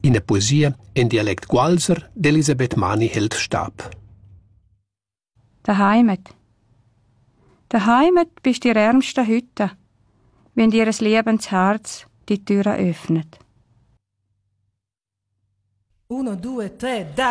In der Poesia in Dialekt Gualser d'Elisabeth Mani hält Stab. Der Heimat. Der Heimat bist ihr ärmste Hütte, wenn dir das Lebensherz die Türe öffnet. 1, 2, 3,